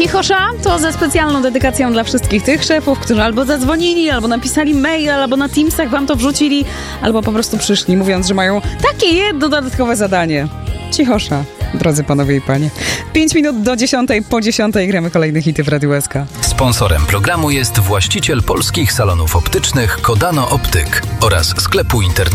Cichosza to ze specjalną dedykacją dla wszystkich tych szefów, którzy albo zadzwonili, albo napisali mail, albo na Teamsach wam to wrzucili, albo po prostu przyszli, mówiąc, że mają takie jedno dodatkowe zadanie. Cichosza, drodzy panowie i panie. 5 minut do 10, po 10 gramy kolejne hity w Radiu SK. Sponsorem programu jest właściciel polskich salonów optycznych Kodano Optyk oraz sklepu internetowego